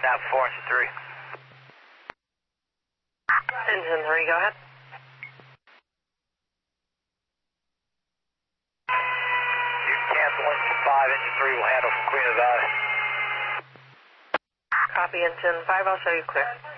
Now 4 engine 3. Engine 3, go ahead. You cancel engine 5, engine 3 will handle from Queen of the Valley. Copy, engine 5, I'll show you clear.